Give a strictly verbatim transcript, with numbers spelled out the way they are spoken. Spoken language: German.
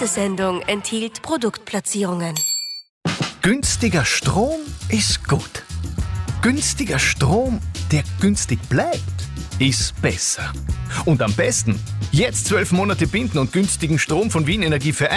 Diese Sendung enthielt Produktplatzierungen. Günstiger Strom ist gut. Günstiger Strom, der günstig bleibt, ist besser. Und am besten jetzt zwölf Monate binden und günstigen Strom von Wien Energie für